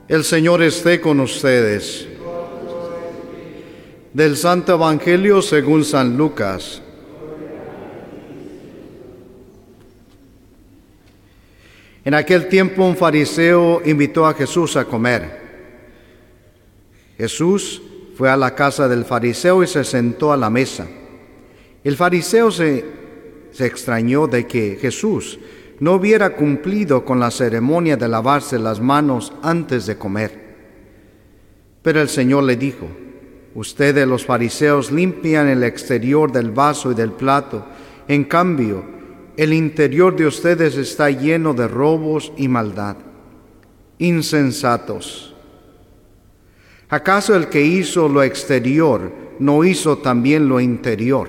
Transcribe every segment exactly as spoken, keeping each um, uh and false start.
El Señor esté con ustedes. Del Santo Evangelio según San Lucas. En aquel tiempo un fariseo invitó a Jesús a comer. Jesús fue a la casa del fariseo y se sentó a la mesa. El fariseo se, se extrañó de que Jesús no hubiera cumplido con la ceremonia de lavarse las manos antes de comer. Pero el Señor le dijo: ustedes los fariseos limpian el exterior del vaso y del plato, en cambio, el interior de ustedes está lleno de robos y maldad. Insensatos. ¿Acaso el que hizo lo exterior no hizo también lo interior?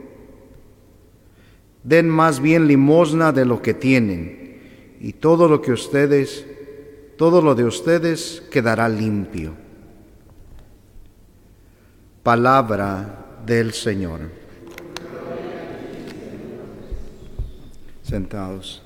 Den más bien limosna de lo que tienen, y todo lo que ustedes, todo lo de ustedes quedará limpio. Palabra del Señor. Sentados.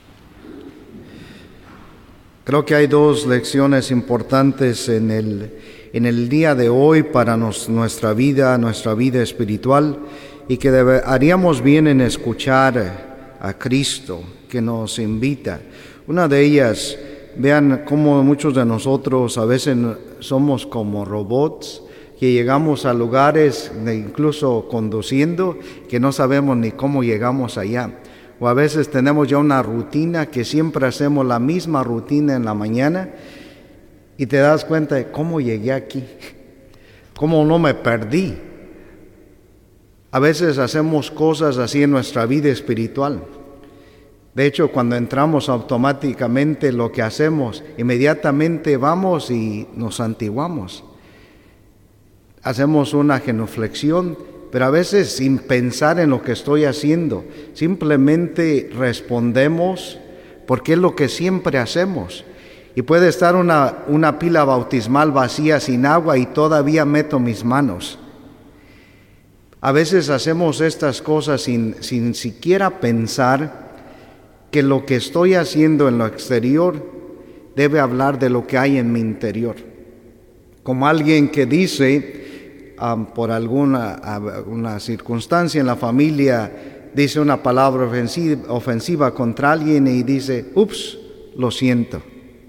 Creo que hay dos lecciones importantes en el, en el día de hoy para nos, nuestra vida, nuestra vida espiritual, y que debe, haríamos bien en escuchar a Cristo que nos invita. Una de ellas, vean cómo muchos de nosotros a veces somos como robots, que llegamos a lugares, incluso conduciendo, que no sabemos ni cómo llegamos allá. O a veces tenemos ya una rutina que siempre hacemos la misma rutina en la mañana y te das cuenta de cómo llegué aquí, cómo no me perdí. A veces hacemos cosas así en nuestra vida espiritual. De hecho, cuando entramos automáticamente lo que hacemos, inmediatamente vamos y nos santiguamos. Hacemos una genuflexión, pero a veces sin pensar en lo que estoy haciendo, simplemente respondemos porque es lo que siempre hacemos. Y puede estar una, una pila bautismal vacía sin agua y todavía meto mis manos. A veces hacemos estas cosas sin, sin siquiera pensar que lo que estoy haciendo en lo exterior debe hablar de lo que hay en mi interior. Como alguien que dice, um, por alguna uh, una circunstancia en la familia, dice una palabra ofensiva, ofensiva contra alguien y dice, ups, lo siento.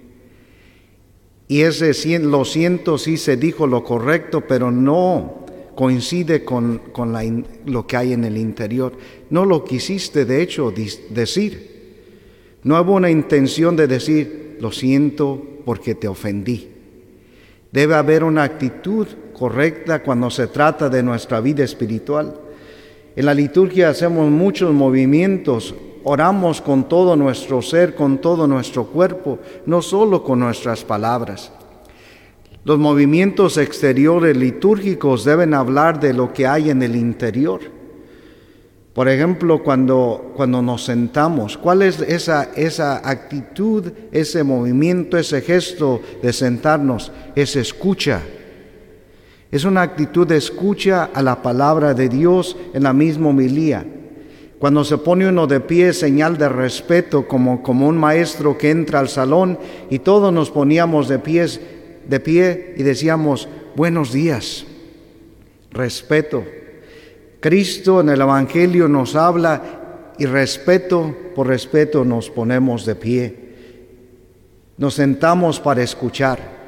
Y ese lo siento sí se dijo lo correcto, pero no coincide con, con la, lo que hay en el interior. No lo quisiste de hecho decir. No hubo una intención de decir, lo siento porque te ofendí. Debe haber una actitud correcta cuando se trata de nuestra vida espiritual. En la liturgia hacemos muchos movimientos, oramos con todo nuestro ser, con todo nuestro cuerpo, no solo con nuestras palabras. Los movimientos exteriores litúrgicos deben hablar de lo que hay en el interior. Por ejemplo, cuando, cuando nos sentamos, ¿cuál es esa, esa actitud, ese movimiento, ese gesto de sentarnos? Es escucha. Es una actitud de escucha a la palabra de Dios en la misma homilía. Cuando se pone uno de pie, señal de respeto, como, como un maestro que entra al salón y todos nos poníamos de pies, de pie y decíamos, buenos días, respeto. Cristo en el Evangelio nos habla y respeto por respeto nos ponemos de pie. Nos sentamos para escuchar.